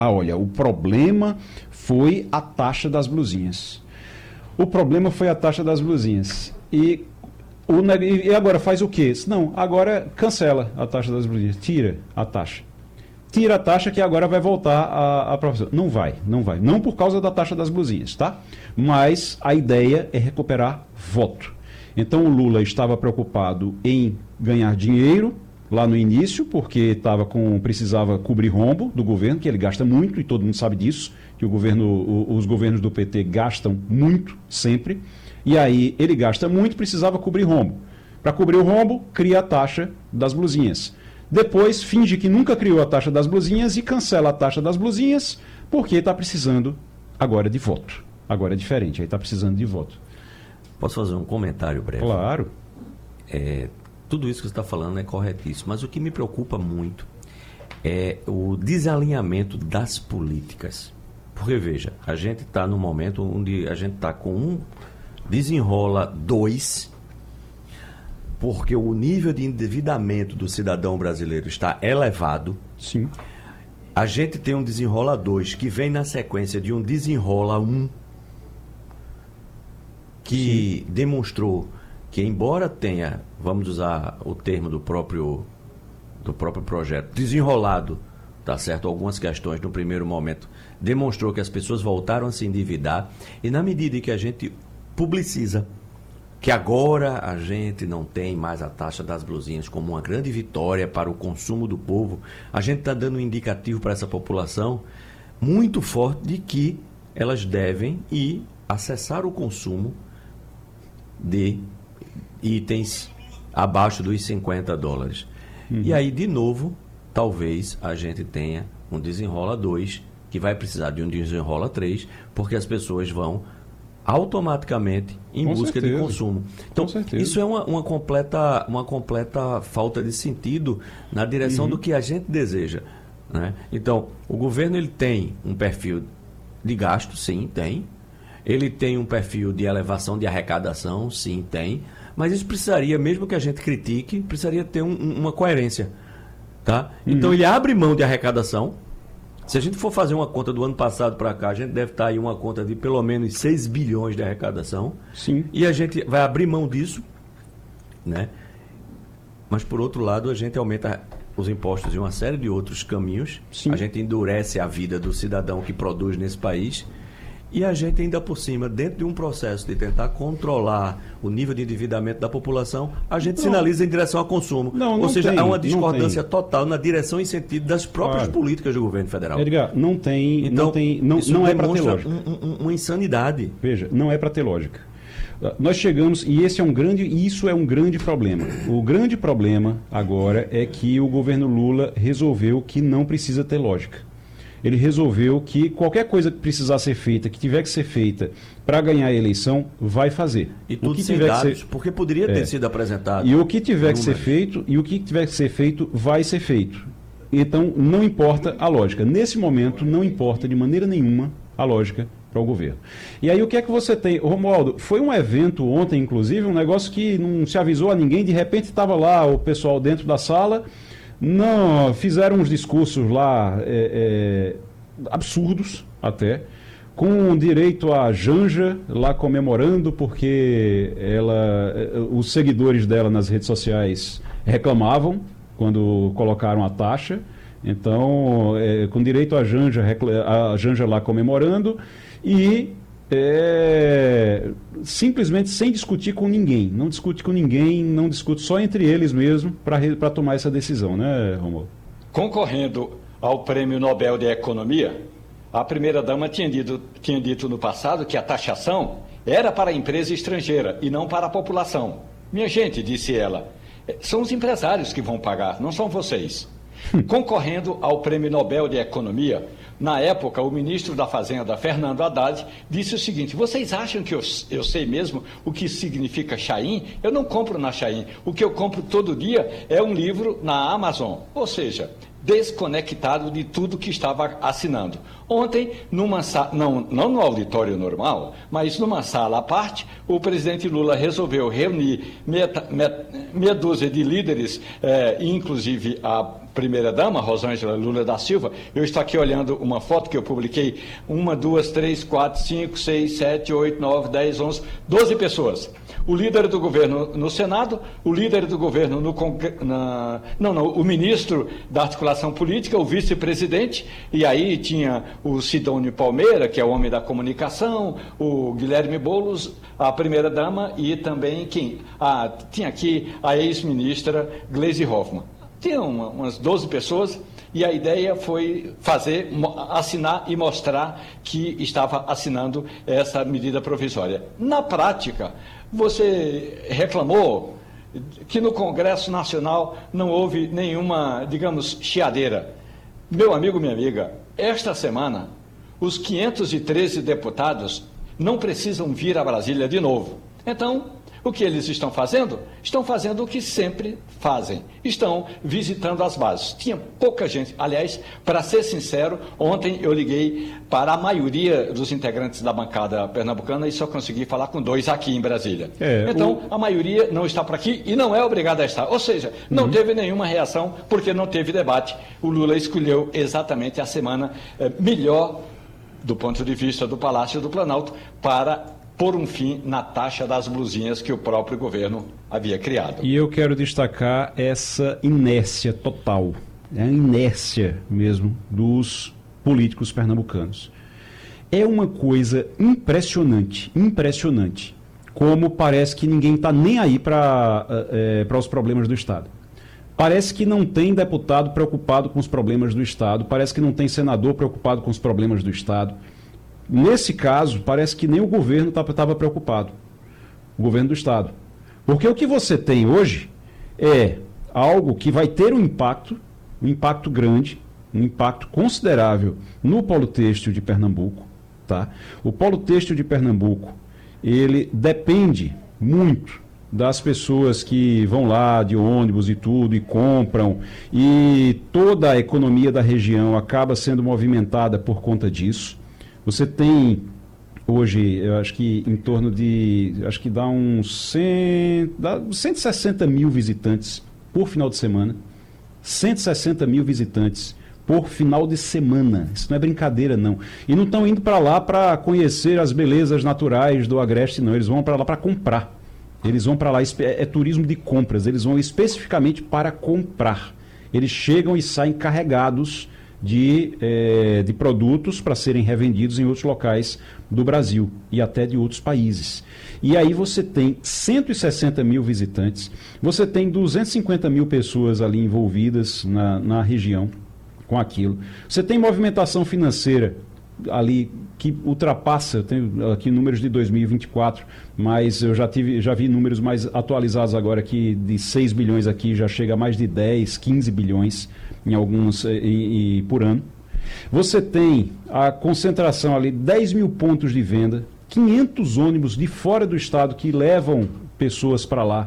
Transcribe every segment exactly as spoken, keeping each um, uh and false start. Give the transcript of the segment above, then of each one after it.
Ah, olha, o problema foi a taxa das blusinhas. O problema foi a taxa das blusinhas. E, o, e agora faz o quê? Não, agora cancela a taxa das blusinhas, tira a taxa. Tira a taxa que agora vai voltar a, a professora. Não vai, não vai. Não por causa da taxa das blusinhas, tá? Mas a ideia é recuperar voto. Então o Lula estava preocupado em ganhar dinheiro lá no início, porque tava com, precisava cobrir rombo do governo, que ele gasta muito, e todo mundo sabe disso, que o governo, o, os governos do P T gastam muito, sempre. E aí ele gasta muito, precisava cobrir rombo. Para cobrir o rombo, cria a taxa das blusinhas. Depois finge que nunca criou a taxa das blusinhas e cancela a taxa das blusinhas, porque está precisando agora de voto. Agora é diferente, aí está precisando de voto. Posso fazer um comentário breve? Claro. É, tudo isso que você está falando é corretíssimo, mas o que me preocupa muito é o desalinhamento das políticas. Porque, veja, a gente está num momento onde a gente está com um desenrola dois, porque o nível de endividamento do cidadão brasileiro está elevado. Sim. A gente tem um desenrola dois que vem na sequência de um desenrola um, que Sim. demonstrou que, embora tenha, vamos usar o termo do próprio, do próprio projeto, desenrolado, tá certo, algumas questões no primeiro momento, demonstrou que as pessoas voltaram a se endividar, e na medida em que a gente publiciza que agora a gente não tem mais a taxa das blusinhas como uma grande vitória para o consumo do povo, a gente está dando um indicativo para essa população muito forte de que elas devem ir acessar o consumo de itens abaixo dos cinquenta dólares. Uhum. E aí, de novo, talvez a gente tenha um desenrola dois, que vai precisar de um desenrola três, porque as pessoas vão automaticamente em Com busca certeza. de consumo. Então, isso é uma, uma, completa, uma completa falta de sentido na direção uhum. do que a gente deseja, né? Então, o governo ele tem um perfil de gasto, sim, tem. Ele tem um perfil de elevação de arrecadação, sim, tem. Mas isso precisaria, mesmo que a gente critique, precisaria ter um, uma coerência, tá? Uhum. Então, ele abre mão de arrecadação. Se a gente for fazer uma conta do ano passado para cá, a gente deve estar aí uma conta de pelo menos seis bilhões de arrecadação. Sim. E a gente vai abrir mão disso, né? Mas, por outro lado, a gente aumenta os impostos em uma série de outros caminhos. Sim. A gente endurece a vida do cidadão que produz nesse país. E a gente ainda por cima, dentro de um processo de tentar controlar o nível de endividamento da população, a gente não. sinaliza em direção ao consumo. Não, não Ou seja, tem, há uma discordância total na direção e sentido das próprias claro. políticas do governo federal. Edgar, não tem, então, não tem, não, não é para ter lógica. Um, um, uma insanidade. Veja, não é para ter lógica. Nós chegamos, e esse é um grande, isso é um grande problema. O grande problema agora é que o governo Lula resolveu que não precisa ter lógica. Ele resolveu que qualquer coisa que precisar ser feita, que tiver que ser feita para ganhar a eleição, vai fazer. E tudo o que sem tiver dados, que ser... porque poderia ter é. sido apresentado. E o que tiver números. que ser feito, e o que tiver que ser feito, vai ser feito. Então, não importa a lógica. Nesse momento, não importa de maneira nenhuma a lógica para o governo. E aí, o que é que você tem? Romualdo, foi um evento ontem, inclusive, um negócio que não se avisou a ninguém, de repente estava lá o pessoal dentro da sala... Não, fizeram uns discursos lá é, é, absurdos até, com direito a Janja lá comemorando porque ela, os seguidores dela nas redes sociais reclamavam quando colocaram a taxa. Então, é, com direito a Janja, a Janja lá comemorando e é, simplesmente sem discutir com ninguém. Não discute com ninguém, não discute só entre eles mesmo para tomar essa decisão, né, Romualdo? Concorrendo ao Prêmio Nobel de Economia, a primeira-dama tinha dito, tinha dito no passado que a taxação era para a empresa estrangeira e não para a população. Minha gente, disse ela, são os empresários que vão pagar, não são vocês. Concorrendo ao Prêmio Nobel de Economia, na época, o ministro da Fazenda, Fernando Haddad, disse o seguinte: vocês acham que eu, eu sei mesmo o que significa Shein? Eu não compro na Shein. O que eu compro todo dia é um livro na Amazon. Ou seja, desconectado de tudo que estava assinando. Ontem, numa não, não no auditório normal, mas numa sala à parte, o presidente Lula resolveu reunir meia, meia, meia dúzia de líderes, eh, inclusive a primeira-dama, Rosângela Lula da Silva. Eu estou aqui olhando uma foto que eu publiquei. Uma, duas, três, quatro, cinco, seis, sete, oito, nove, dez, onze, doze pessoas. O líder do governo no Senado, o líder do governo no Congresso, na... não, não, o ministro da articulação política, o vice-presidente, e aí tinha o Sidônio Palmeira, que é o homem da comunicação, o Guilherme Boulos, a primeira-dama e também quem? Ah, tinha aqui a ex-ministra Gleisi Hoffmann. Tinha uma, umas doze pessoas. E a ideia foi fazer, assinar e mostrar que estava assinando essa medida provisória. Na prática, você reclamou que no Congresso Nacional não houve nenhuma, digamos, chiadeira. Meu amigo, minha amiga, esta semana, os quinhentos e treze deputados não precisam vir a Brasília de novo. Então, o que eles estão fazendo? Estão fazendo o que sempre fazem. Estão visitando as bases. Tinha pouca gente. Aliás, para ser sincero, ontem eu liguei para a maioria dos integrantes da bancada pernambucana e só consegui falar com dois aqui em Brasília. É, então, o... a maioria não está por aqui e não é obrigada a estar. Ou seja, não uhum. teve nenhuma reação porque não teve debate. O Lula escolheu exatamente a semana eh, melhor, do ponto de vista do Palácio do Planalto, para por um fim na taxa das blusinhas que o próprio governo havia criado. E eu quero destacar essa inércia total, a inércia mesmo dos políticos pernambucanos. É uma coisa impressionante, impressionante, como parece que ninguém está nem aí para é, para os problemas do Estado. Parece que não tem deputado preocupado com os problemas do Estado, parece que não tem senador preocupado com os problemas do Estado. Nesse caso, parece que nem o governo estava preocupado, o governo do Estado. Porque o que você tem hoje é algo que vai ter um impacto, um impacto grande, um impacto considerável no polo têxtil de Pernambuco. Tá? O polo têxtil de Pernambuco, ele depende muito das pessoas que vão lá de ônibus e tudo e compram, e toda a economia da região acaba sendo movimentada por conta disso. Você tem hoje, eu acho que em torno de, acho que dá uns cem, dá cento e sessenta mil visitantes por final de semana. cento e sessenta mil visitantes por final de semana. Isso não é brincadeira, não. E não estão indo para lá para conhecer as belezas naturais do Agreste, não. Eles vão para lá para comprar. Eles vão para lá, é, é turismo de compras. Eles vão especificamente para comprar. Eles chegam e saem carregados De, eh, de produtos para serem revendidos em outros locais do Brasil e até de outros países. E aí você tem cento e sessenta mil visitantes, você tem duzentas e cinquenta mil pessoas ali envolvidas na, na região com aquilo. Você tem movimentação financeira ali que ultrapassa, eu tenho aqui números de dois mil e vinte e quatro, mas eu já, tive, já vi números mais atualizados agora aqui, de seis bilhões aqui, já chega a mais de dez, quinze bilhões em alguns e, e, por ano. Você tem a concentração ali, dez mil pontos de venda, quinhentos ônibus de fora do estado que levam pessoas para lá,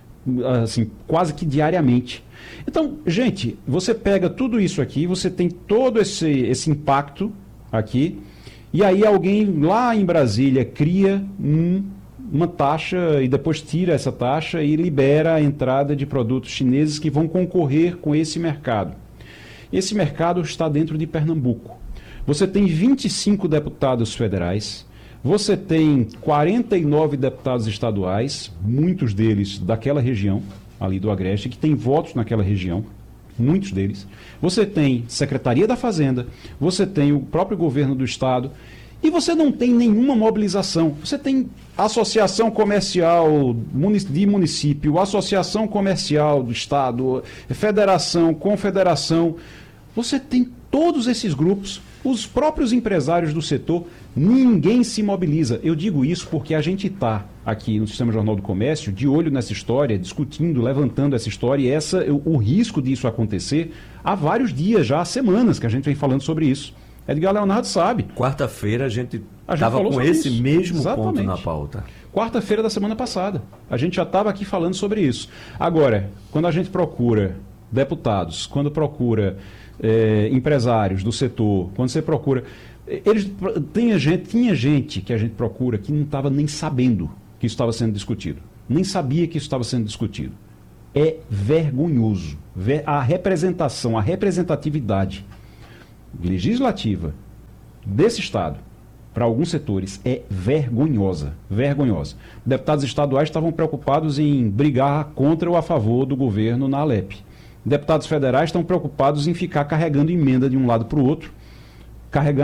assim, quase que diariamente. Então, gente, você pega tudo isso aqui, você tem todo esse, esse impacto aqui, e aí alguém lá em Brasília cria um, uma taxa e depois tira essa taxa e libera a entrada de produtos chineses que vão concorrer com esse mercado. Esse mercado está dentro de Pernambuco. Você tem vinte e cinco deputados federais, você tem quarenta e nove deputados estaduais, muitos deles daquela região, ali do Agreste, que tem votos naquela região, muitos deles. Você tem Secretaria da Fazenda, você tem o próprio governo do estado, e você não tem nenhuma mobilização. Você tem associação comercial de município, associação comercial do estado, federação, confederação. Você tem todos esses grupos, os próprios empresários do setor, ninguém se mobiliza. Eu digo isso porque a gente está aqui no Sistema Jornal do Comércio de olho nessa história, discutindo, levantando essa história, e essa, o, o risco disso acontecer há vários dias já, há semanas que a gente vem falando sobre isso. Edgar Leonardo sabe. Quarta-feira a gente estava com esse isso. mesmo Exatamente. ponto na pauta. Quarta-feira da semana passada. A gente já estava aqui falando sobre isso. Agora, quando a gente procura deputados, quando procura é, empresários do setor, quando você procura... Eles, tinha, gente, tinha gente que a gente procura que não estava nem sabendo que isso estava sendo discutido. Nem sabia que isso estava sendo discutido. é vergonhoso. A representação, a representatividade legislativa desse Estado para alguns setores é vergonhosa, vergonhosa. Deputados estaduais estavam preocupados em brigar contra ou a favor do governo na Alep. Deputados federais estão preocupados em ficar carregando emenda de um lado para o outro, carregando